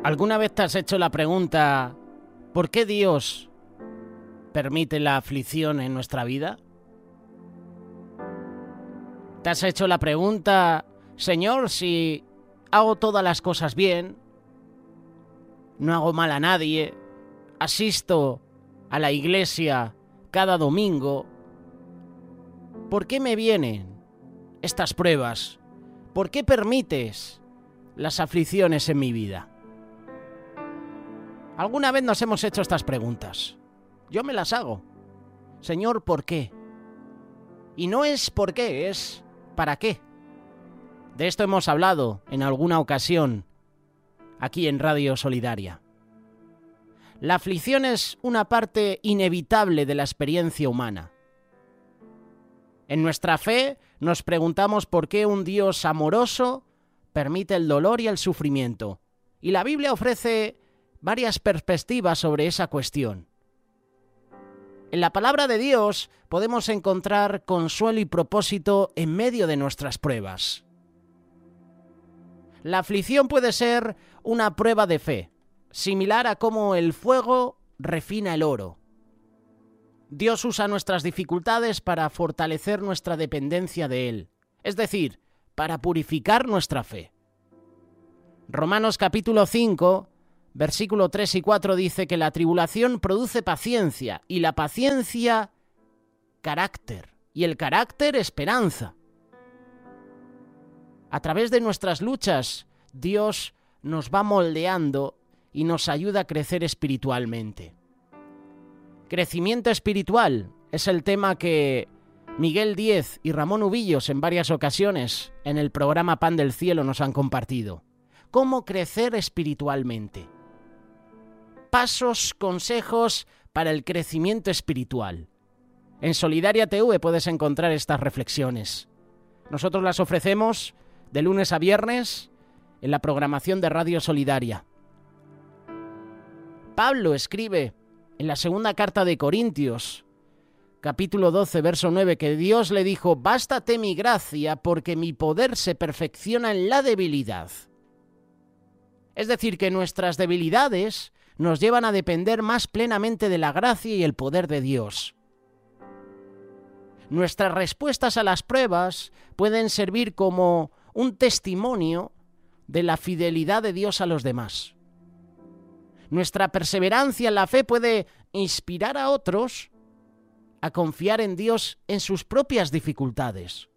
¿Alguna vez te has hecho la pregunta, ¿por qué Dios permite la aflicción en nuestra vida? ¿Te has hecho la pregunta, Señor, si hago todas las cosas bien, no hago mal a nadie, asisto a la iglesia cada domingo, ¿por qué me vienen estas pruebas? ¿Por qué permites las aflicciones en mi vida? ¿Alguna vez nos hemos hecho estas preguntas? Yo me las hago. Señor, ¿por qué? Y no es por qué, es para qué. De esto hemos hablado en alguna ocasión aquí en Radio Solidaria. La aflicción es una parte inevitable de la experiencia humana. En nuestra fe nos preguntamos por qué un Dios amoroso permite el dolor y el sufrimiento. Y la Biblia ofrece varias perspectivas sobre esa cuestión. En la palabra de Dios podemos encontrar consuelo y propósito en medio de nuestras pruebas. La aflicción puede ser una prueba de fe, similar a cómo el fuego refina el oro. Dios usa nuestras dificultades para fortalecer nuestra dependencia de Él, es decir, para purificar nuestra fe. Romanos capítulo 5, versículo 3 y 4 dice que la tribulación produce paciencia, y la paciencia, carácter, y el carácter, esperanza. A través de nuestras luchas, Dios nos va moldeando y nos ayuda a crecer espiritualmente. Crecimiento espiritual es el tema que Miguel Díez y Ramón Ubillos en varias ocasiones en el programa Pan del Cielo nos han compartido. ¿Cómo crecer espiritualmente? Pasos, consejos para el crecimiento espiritual. En Solidaria TV puedes encontrar estas reflexiones. Nosotros las ofrecemos de lunes a viernes en la programación de Radio Solidaria. Pablo escribe en la segunda carta de Corintios, capítulo 12, verso 9, que Dios le dijo: «Bástate mi gracia, porque mi poder se perfecciona en la debilidad». Es decir, que nuestras debilidades nos llevan a depender más plenamente de la gracia y el poder de Dios. Nuestras respuestas a las pruebas pueden servir como un testimonio de la fidelidad de Dios a los demás. Nuestra perseverancia en la fe puede inspirar a otros a confiar en Dios en sus propias dificultades.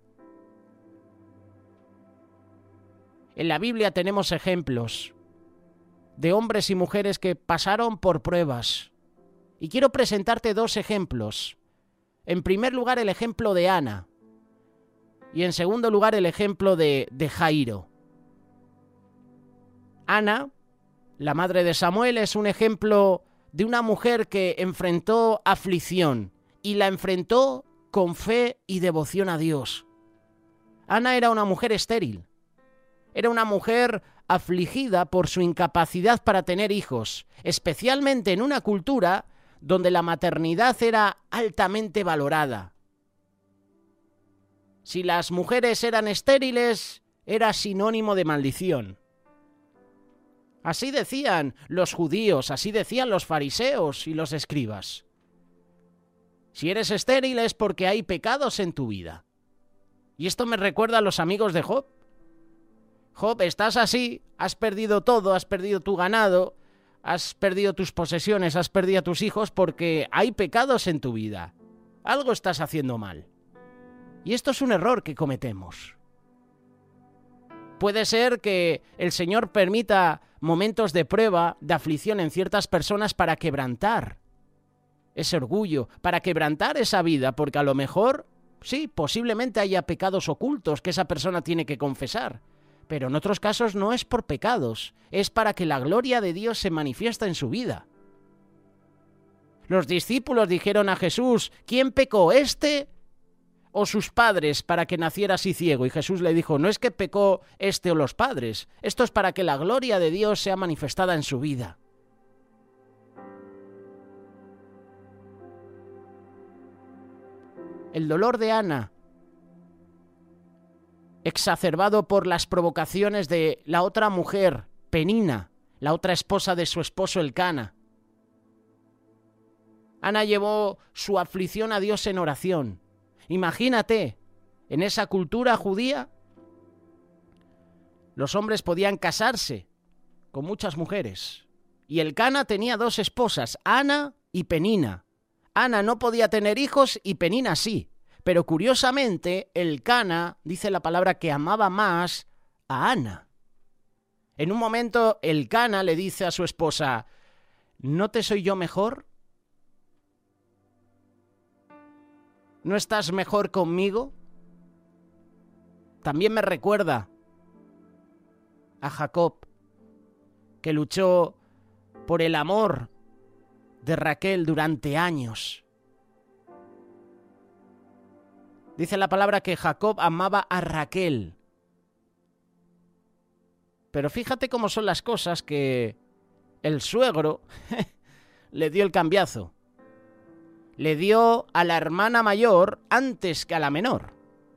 En la Biblia tenemos ejemplos de hombres y mujeres que pasaron por pruebas. Y quiero presentarte dos ejemplos. En primer lugar, el ejemplo de Ana. Y en segundo lugar, el ejemplo de Jairo. Ana, la madre de Samuel, es un ejemplo de una mujer que enfrentó aflicción y la enfrentó con fe y devoción a Dios. Ana era una mujer estéril. Era una mujer afligida por su incapacidad para tener hijos, especialmente en una cultura donde la maternidad era altamente valorada. Si las mujeres eran estériles, era sinónimo de maldición. Así decían los judíos, así decían los fariseos y los escribas. Si eres estéril es porque hay pecados en tu vida. Y esto me recuerda a los amigos de Job. Job, estás así, has perdido todo, has perdido tu ganado, has perdido tus posesiones, has perdido a tus hijos porque hay pecados en tu vida. Algo estás haciendo mal. Y esto es un error que cometemos. Puede ser que el Señor permita momentos de prueba, de aflicción en ciertas personas para quebrantar ese orgullo, para quebrantar esa vida, porque a lo mejor, sí, posiblemente haya pecados ocultos que esa persona tiene que confesar. Pero en otros casos no es por pecados, es para que la gloria de Dios se manifiesta en su vida. Los discípulos dijeron a Jesús: ¿quién pecó, este o sus padres, para que naciera así ciego? Y Jesús le dijo: no es que pecó este o los padres, esto es para que la gloria de Dios sea manifestada en su vida. El dolor de Ana, exacerbado por las provocaciones de la otra mujer, Penina, la otra esposa de su esposo Elcana. Ana llevó su aflicción a Dios en oración. Imagínate, en esa cultura judía, los hombres podían casarse con muchas mujeres. Y Elcana tenía 2 esposas, Ana y Penina. Ana no podía tener hijos y Penina sí. Pero curiosamente, Elcana dice la palabra que amaba más a Ana. En un momento, Elcana le dice a su esposa, ¿no te soy yo mejor? ¿No estás mejor conmigo? También me recuerda a Jacob, que luchó por el amor de Raquel durante años. Dice la palabra que Jacob amaba a Raquel. Pero fíjate cómo son las cosas, que el suegro le dio el cambiazo. Le dio a la hermana mayor antes que a la menor.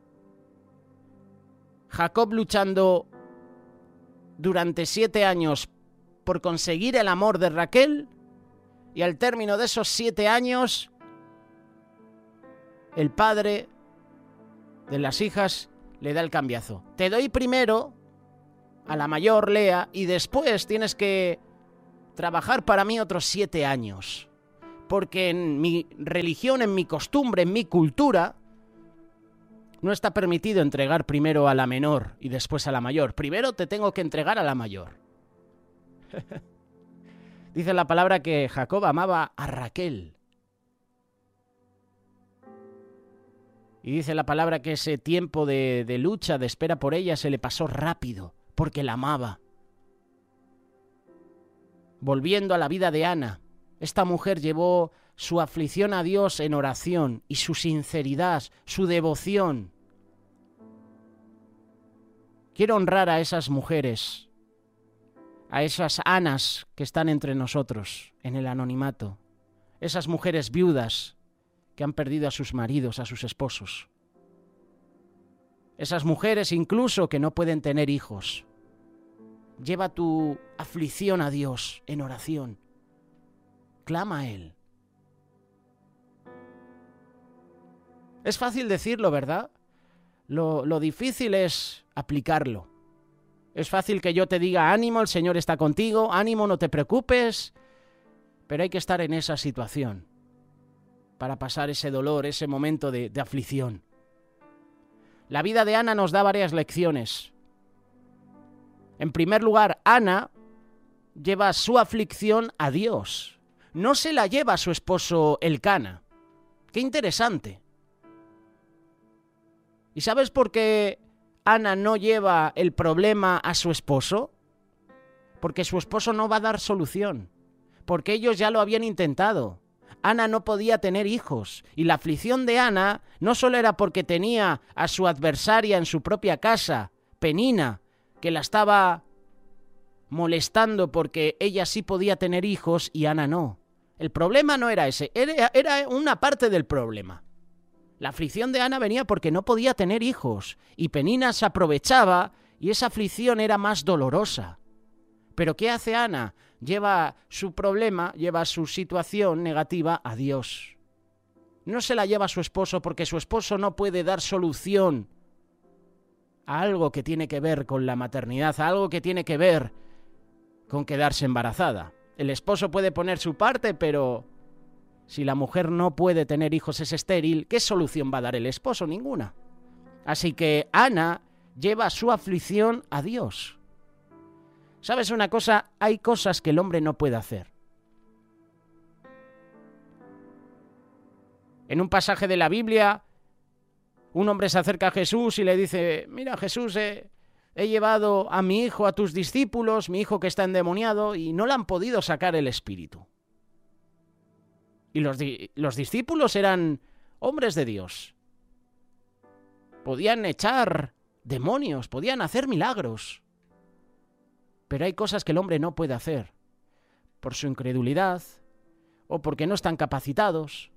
Jacob luchando durante 7 años por conseguir el amor de Raquel, y al término de esos 7 años, el padre de las hijas le da el cambiazo. Te doy primero a la mayor, Lea, y después tienes que trabajar para mí otros 7 años. Porque en mi religión, en mi costumbre, en mi cultura, no está permitido entregar primero a la menor y después a la mayor. Primero te tengo que entregar a la mayor. Dice la palabra que Jacob amaba a Raquel. Y dice la palabra que ese tiempo de lucha, de espera por ella, se le pasó rápido, porque la amaba. Volviendo a la vida de Ana, esta mujer llevó su aflicción a Dios en oración y su sinceridad, su devoción. Quiero honrar a esas mujeres, a esas Anas que están entre nosotros en el anonimato, esas mujeres viudas que han perdido a sus maridos, a sus esposos, esas mujeres incluso que no pueden tener hijos. Lleva tu aflicción a Dios en oración. Clama a Él. Es fácil decirlo, ¿verdad? Lo difícil es aplicarlo. Es fácil que yo te diga, ánimo, el Señor está contigo, ánimo, no te preocupes, pero hay que estar en esa situación para pasar ese dolor, ese momento de aflicción. La vida de Ana nos da varias lecciones. En primer lugar, Ana lleva su aflicción a Dios. No se la lleva a su esposo Elcana. ¡Qué interesante! ¿Y sabes por qué Ana no lleva el problema a su esposo? Porque su esposo no va a dar solución. Porque ellos ya lo habían intentado. Ana no podía tener hijos. Y la aflicción de Ana no solo era porque tenía a su adversaria en su propia casa, Penina, que la estaba molestando porque ella sí podía tener hijos y Ana no. El problema no era ese, era una parte del problema. La aflicción de Ana venía porque no podía tener hijos y Penina se aprovechaba y esa aflicción era más dolorosa. Pero ¿qué hace Ana? Lleva su problema, lleva su situación negativa a Dios. No se la lleva a su esposo porque su esposo no puede dar solución a algo que tiene que ver con la maternidad, a algo que tiene que ver con quedarse embarazada. El esposo puede poner su parte, pero si la mujer no puede tener hijos, es estéril, ¿qué solución va a dar el esposo? Ninguna. Así que Ana lleva su aflicción a Dios. ¿Sabes una cosa? Hay cosas que el hombre no puede hacer. En un pasaje de la Biblia, un hombre se acerca a Jesús y le dice, mira Jesús, he llevado a mi hijo a tus discípulos, mi hijo que está endemoniado, y no le han podido sacar el espíritu. Y los discípulos eran hombres de Dios. Podían echar demonios, podían hacer milagros. Pero hay cosas que el hombre no puede hacer, por su incredulidad o porque no están capacitados.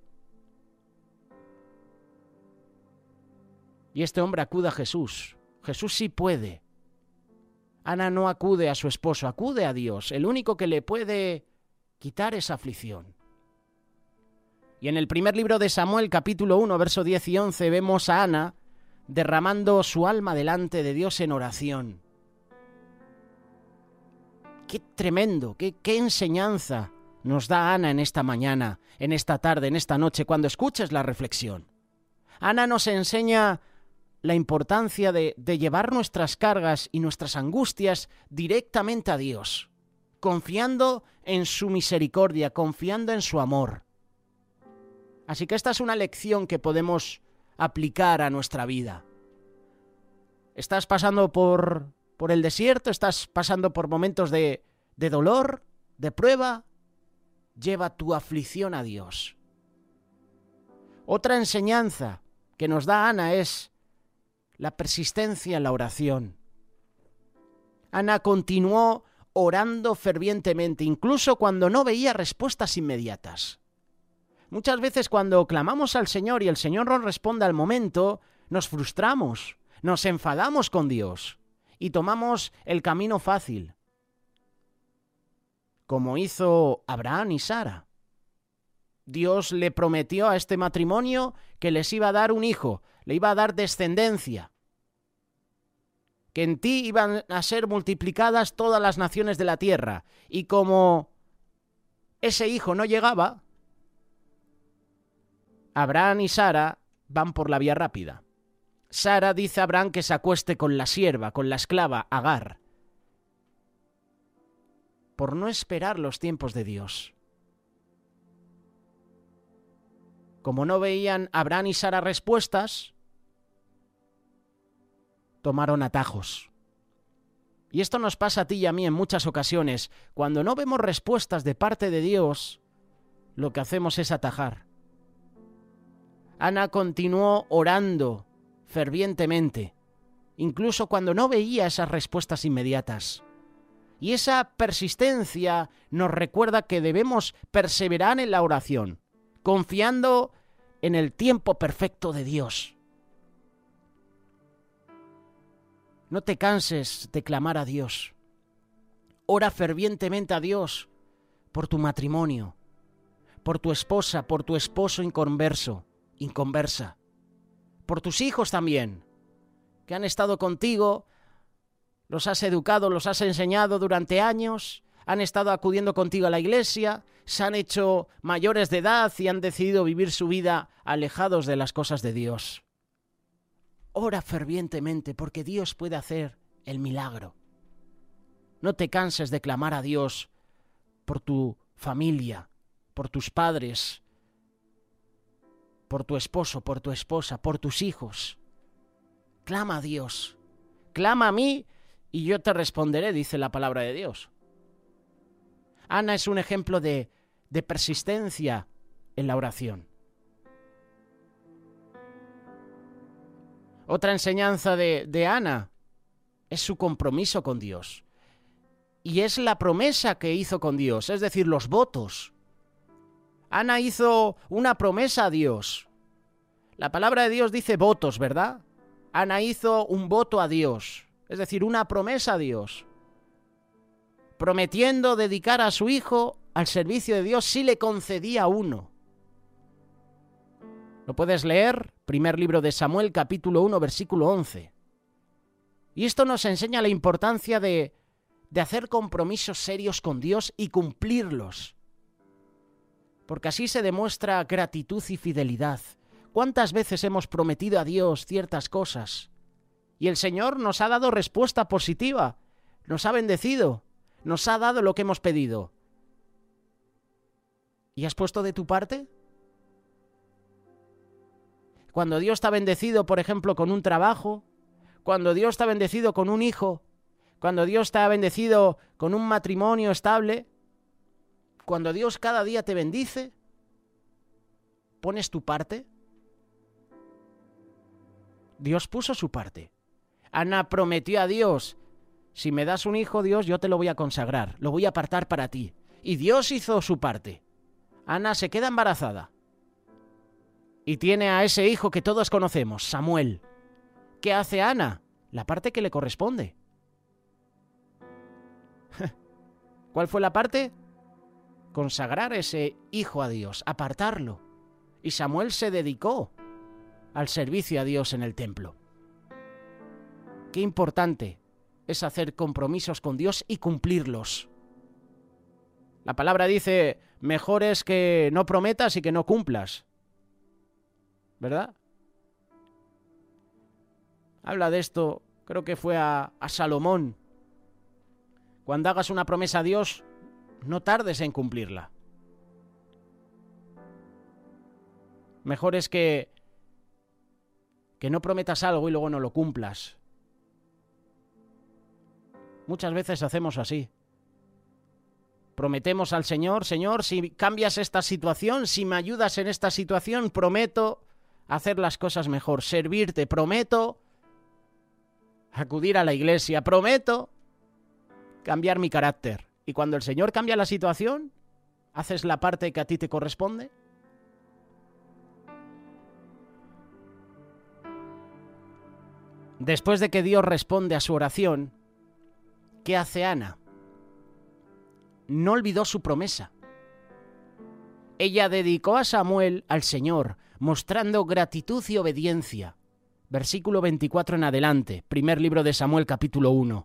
Y este hombre acude a Jesús. Jesús sí puede. Ana no acude a su esposo, acude a Dios, el único que le puede quitar esa aflicción. Y en el primer libro de Samuel, capítulo 1, verso 10 y 11, vemos a Ana derramando su alma delante de Dios en oración. ¡Qué tremendo! ¡Qué enseñanza nos da Ana en esta mañana, en esta tarde, en esta noche, cuando escuches la reflexión! Ana nos enseña la importancia de llevar nuestras cargas y nuestras angustias directamente a Dios, confiando en su misericordia, confiando en su amor. Así que esta es una lección que podemos aplicar a nuestra vida. ¿Estás pasando por el desierto? ¿Estás pasando por momentos de dolor, de prueba? Lleva tu aflicción a Dios. Otra enseñanza que nos da Ana es la persistencia en la oración. Ana continuó orando fervientemente, incluso cuando no veía respuestas inmediatas. Muchas veces cuando clamamos al Señor y el Señor nos responde al momento, nos frustramos, nos enfadamos con Dios y tomamos el camino fácil, como hizo Abraham y Sara. Dios le prometió a este matrimonio que les iba a dar un hijo, le iba a dar descendencia, que en ti iban a ser multiplicadas todas las naciones de la tierra. Y como ese hijo no llegaba, Abraham y Sara van por la vía rápida. Sara dice a Abraham que se acueste con la sierva, con la esclava Agar, por no esperar los tiempos de Dios. Como no veían Abraham y Sara respuestas, tomaron atajos. Y esto nos pasa a ti y a mí en muchas ocasiones. Cuando no vemos respuestas de parte de Dios, lo que hacemos es atajar. Ana continuó orando fervientemente, incluso cuando no veía esas respuestas inmediatas. Y esa persistencia nos recuerda que debemos perseverar en la oración, confiando en el tiempo perfecto de Dios. No te canses de clamar a Dios. Ora fervientemente a Dios por tu matrimonio, por tu esposa, por tu esposo inconversa, por tus hijos también, que han estado contigo, los has educado, los has enseñado durante años, han estado acudiendo contigo a la iglesia, se han hecho mayores de edad y han decidido vivir su vida alejados de las cosas de Dios. Ora fervientemente porque Dios puede hacer el milagro. No te canses de clamar a Dios por tu familia, por tus padres, por tu esposo, por tu esposa, por tus hijos. Clama a Dios. Clama a mí y yo te responderé, dice la palabra de Dios. Ana es un ejemplo de persistencia en la oración. Otra enseñanza de Ana es su compromiso con Dios. Y es la promesa que hizo con Dios, es decir, los votos. Ana hizo una promesa a Dios. La palabra de Dios dice votos, ¿verdad? Ana hizo un voto a Dios, es decir, una promesa a Dios, prometiendo dedicar a su hijo al servicio de Dios si le concedía uno. Lo puedes leer, primer libro de Samuel, capítulo 1, versículo 11. Y esto nos enseña la importancia de hacer compromisos serios con Dios y cumplirlos. Porque así se demuestra gratitud y fidelidad. ¿Cuántas veces hemos prometido a Dios ciertas cosas? Y el Señor nos ha dado respuesta positiva, nos ha bendecido, nos ha dado lo que hemos pedido. ¿Y has puesto de tu parte? Cuando Dios te ha bendecido, por ejemplo, con un trabajo, cuando Dios te ha bendecido con un hijo, cuando Dios te ha bendecido con un matrimonio estable, cuando Dios cada día te bendice, ¿pones tu parte? Dios puso su parte. Ana prometió a Dios, si me das un hijo, Dios, yo te lo voy a consagrar, lo voy a apartar para ti. Y Dios hizo su parte. Ana se queda embarazada. Y tiene a ese hijo que todos conocemos, Samuel. ¿Qué hace Ana? La parte que le corresponde. ¿Cuál fue la parte? Consagrar ese hijo a Dios, apartarlo. Y Samuel se dedicó al servicio a Dios en el templo. Qué importante es hacer compromisos con Dios y cumplirlos. La palabra dice, mejor es que no prometas y que no cumplas. ¿Verdad? Habla de esto, creo que fue a Salomón. Cuando hagas una promesa a Dios, no tardes en cumplirla. Mejor es que no prometas algo y luego no lo cumplas. Muchas veces hacemos así. Prometemos al Señor, Señor, si cambias esta situación, si me ayudas en esta situación, prometo hacer las cosas mejor, servirte, prometo acudir a la iglesia, prometo cambiar mi carácter. Y cuando el Señor cambia la situación, ¿haces la parte que a ti te corresponde? Después de que Dios responde a su oración, ¿qué hace Ana? No olvidó su promesa. Ella dedicó a Samuel al Señor, mostrando gratitud y obediencia. Versículo 24 en adelante, primer libro de Samuel, capítulo 1.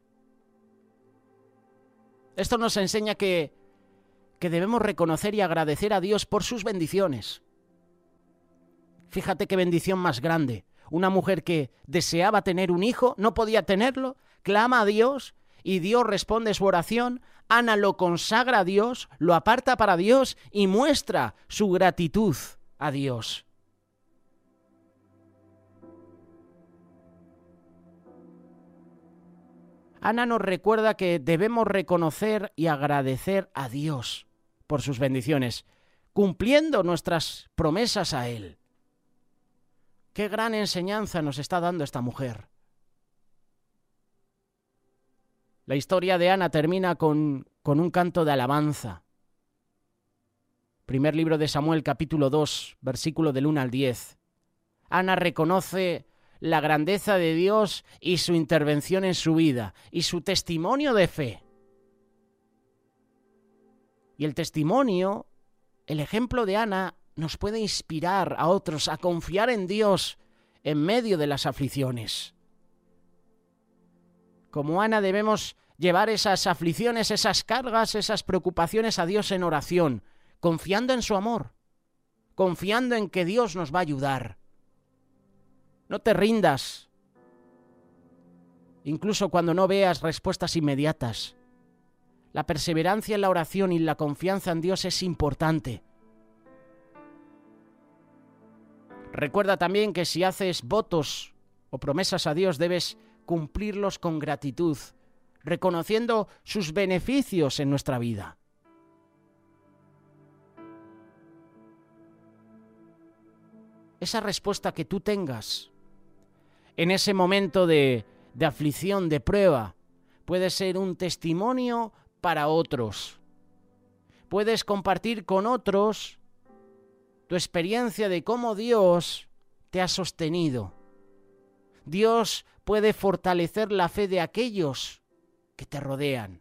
Esto nos enseña que debemos reconocer y agradecer a Dios por sus bendiciones. Fíjate qué bendición más grande. Una mujer que deseaba tener un hijo, no podía tenerlo, clama a Dios y Dios responde su oración. Ana lo consagra a Dios, lo aparta para Dios y muestra su gratitud a Dios. Ana nos recuerda que debemos reconocer y agradecer a Dios por sus bendiciones, cumpliendo nuestras promesas a Él. Qué gran enseñanza nos está dando esta mujer. La historia de Ana termina con un canto de alabanza. Primer libro de Samuel, capítulo 2, versículo del 1 al 10. Ana reconoce la grandeza de Dios y su intervención en su vida y su testimonio de fe. Y el testimonio, el ejemplo de Ana, nos puede inspirar a otros a confiar en Dios en medio de las aflicciones. Como Ana debemos llevar esas aflicciones, esas cargas, esas preocupaciones a Dios en oración, confiando en su amor, confiando en que Dios nos va a ayudar. No te rindas, incluso cuando no veas respuestas inmediatas. La perseverancia en la oración y la confianza en Dios es importante. Recuerda también que si haces votos o promesas a Dios, debes cumplirlos con gratitud, reconociendo sus beneficios en nuestra vida. Esa respuesta que tú tengas en ese momento de aflicción, de prueba, puede ser un testimonio para otros. Puedes compartir con otros tu experiencia de cómo Dios te ha sostenido. Dios puede fortalecer la fe de aquellos que te rodean.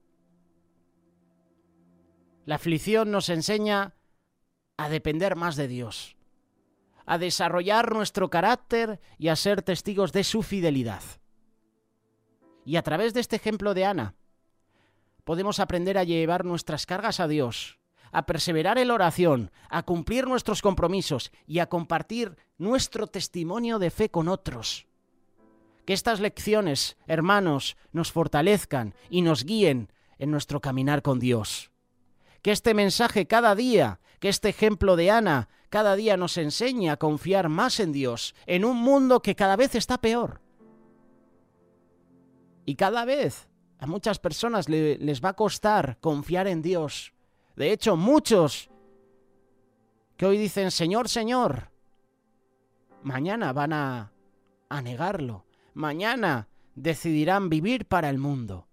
La aflicción nos enseña a depender más de Dios, a desarrollar nuestro carácter y a ser testigos de su fidelidad. Y a través de este ejemplo de Ana, podemos aprender a llevar nuestras cargas a Dios, a perseverar en la oración, a cumplir nuestros compromisos y a compartir nuestro testimonio de fe con otros. Que estas lecciones, hermanos, nos fortalezcan y nos guíen en nuestro caminar con Dios. Que este mensaje cada día, que este ejemplo de Ana, cada día nos enseñe a confiar más en Dios, en un mundo que cada vez está peor. Y cada vez a muchas personas les va a costar confiar en Dios. De hecho, muchos que hoy dicen Señor, Señor, mañana van a negarlo. Mañana decidirán vivir para el mundo.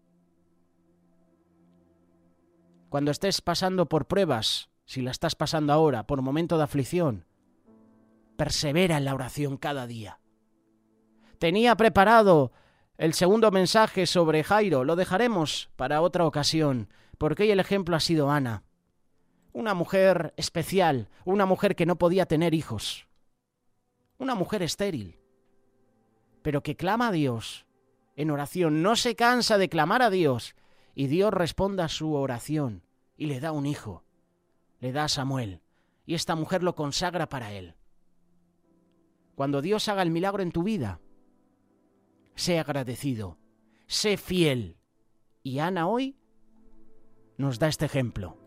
Cuando estés pasando por pruebas, si la estás pasando ahora, por momento de aflicción, persevera en la oración cada día. Tenía preparado El segundo mensaje sobre Jairo lo dejaremos para otra ocasión, porque hoy el ejemplo ha sido Ana, una mujer especial, una mujer que no podía tener hijos, una mujer estéril, pero que clama a Dios en oración, no se cansa de clamar a Dios, y Dios responde a su oración y le da un hijo, le da a Samuel, y esta mujer lo consagra para él. Cuando Dios haga el milagro en tu vida, sé agradecido, sé fiel. Y Ana hoy nos da este ejemplo.